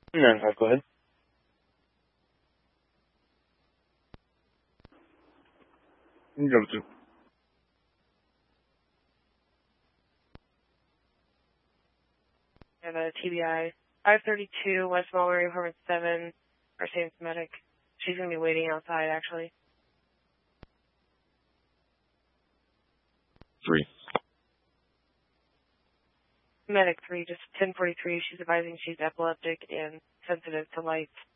9-5, go ahead. Go to. I have a TBI. 532 West Mulberry, apartment 7, Mercedes medic. She's going to be waiting outside, actually. 3. Medic 3, just 1043. She's advising she's epileptic and sensitive to lights.